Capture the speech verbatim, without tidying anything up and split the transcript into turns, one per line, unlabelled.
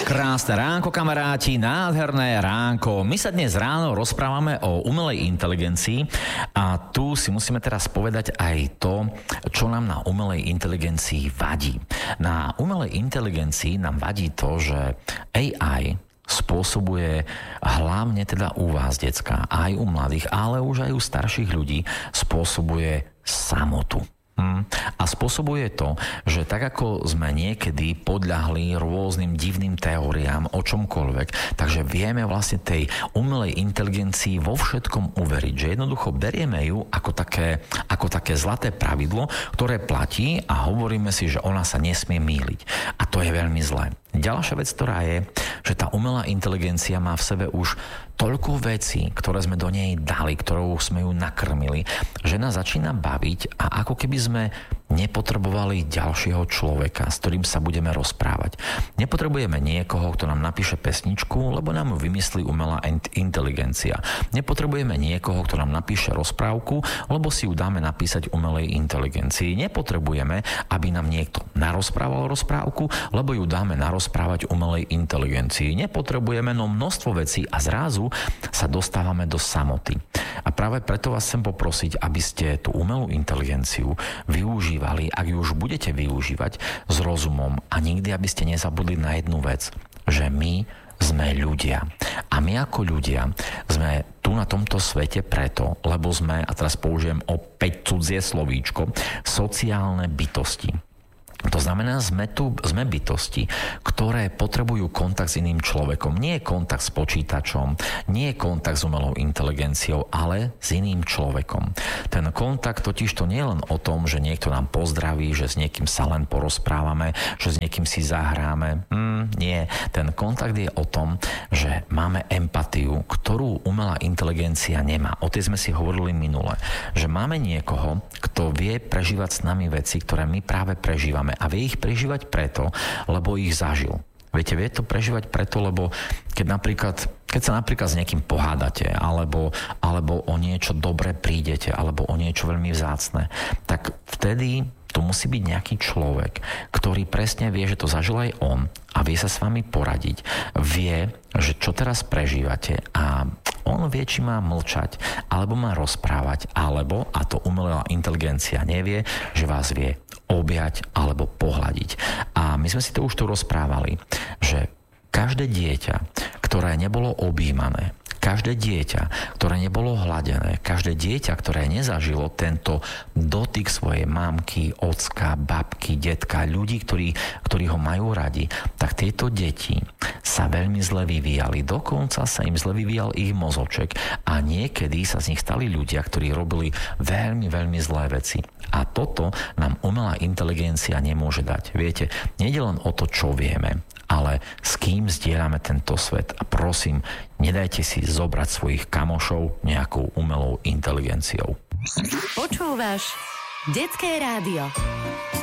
Krásne ránko, kamaráti, nádherné ránko. My sa dnes ráno rozprávame o umelej inteligencii a tu si musíme teraz povedať aj to, čo nám na umelej inteligencii vadí. Na umelej inteligencii nám vadí to, že á í spôsobuje hlavne teda u vás, decka, aj u mladých, ale už aj u starších ľudí spôsobuje samotu. A spôsobuje to, že tak ako sme niekedy podľahli rôznym divným teóriám o čomkoľvek, takže vieme vlastne tej umelej inteligencii vo všetkom uveriť, že jednoducho berieme ju ako také, ako také zlaté pravidlo, ktoré platí a hovoríme si, že ona sa nesmie mýliť. A to je veľmi zlé. Ďalšia vec, ktorá je, že tá umelá inteligencia má v sebe už toľko vecí, ktoré sme do nej dali, ktorou sme ju nakrmili, že nás začína baviť a ako keby sme nepotrebovali ďalšieho človeka, s ktorým sa budeme rozprávať. Nepotrebujeme niekoho, kto nám napíše pesničku, lebo nám ju vymyslí umelá inteligencia. Nepotrebujeme niekoho, kto nám napíše rozprávku, lebo si ju dáme napísať umelej inteligencii. Nepotrebujeme, aby nám niekto narozprával rozprávku, lebo ju dáme narozprávať umelej inteligencii. Nepotrebujeme no množstvo vecí a zrazu sa dostávame do samoty. A práve preto vás chcem poprosiť, aby ste tú umelú inteligenciu využívali, ak ju už budete využívať s rozumom a nikdy, aby ste nezabudli na jednu vec, že my sme ľudia. A my ako ľudia sme tu na tomto svete preto, lebo sme, a teraz použijem opäť cudzie slovíčko, sociálne bytosti. To znamená, sme tu, sme bytosti, ktoré potrebujú kontakt s iným človekom. Nie je kontakt s počítačom, nie je kontakt s umelou inteligenciou, ale s iným človekom. Ten kontakt totiž to nie je len o tom, že niekto nám pozdraví, že s niekým sa len porozprávame, že s niekým si zahráme. Mm, nie. Ten kontakt je o tom, že máme empatiu, ktorú umelá inteligencia nemá. O tej sme si hovorili minule. Že máme niekoho, kto vie prežívať s nami veci, ktoré my práve prežívame. A vie ich prežívať preto, lebo ich zažil. Viete, vie to prežívať preto, lebo keď napríklad, keď sa napríklad s niekým pohádate, alebo, alebo o niečo dobre prídete, alebo o niečo veľmi vzácne, tak vtedy tu musí byť nejaký človek, ktorý presne vie, že to zažil aj on a vie sa s vami poradiť. Vie, že čo teraz prežívate a on vie, či má mlčať, alebo má rozprávať, alebo, a to umelá inteligencia nevie, že vás vie objať alebo pohľadiť. A my sme si to už tu rozprávali, že každé dieťa, ktoré nebolo objímané, každé dieťa, ktoré nebolo hladené, každé dieťa, ktoré nezažilo tento dotyk svojej mamky, ocka, babky, detka, ľudí, ktorí, ktorí ho majú radi, tak tieto deti sa veľmi zle vyvíjali. Dokonca sa im zle vyvíjal ich mozoček a niekedy sa z nich stali ľudia, ktorí robili veľmi, veľmi zlé veci. A toto nám umelá inteligencia nemôže dať. Viete, nejde len o to, čo vieme, ale s kým zdieľame tento svet. A prosím, nedajte si zobrať svojich kamošov nejakou umelou inteligenciou.
Počúvaš Detské rádio.